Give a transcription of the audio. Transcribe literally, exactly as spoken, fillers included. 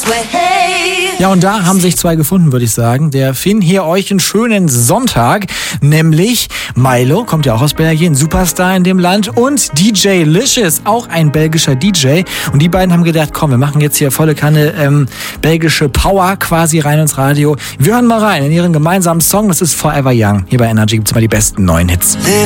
Ja, und da haben sich zwei gefunden, würde ich sagen. Der Finn hier euch einen schönen Sonntag, nämlich Milo, kommt ja auch aus Belgien, Superstar in dem Land, und D J Licious, auch ein belgischer D J. Und die beiden haben gedacht, komm, wir machen jetzt hier volle Kanne ähm, belgische Power quasi rein ins Radio. Wir hören mal rein in ihren gemeinsamen Song, das ist Forever Young. Hier bei Energy gibt's mal die besten neuen Hits. Living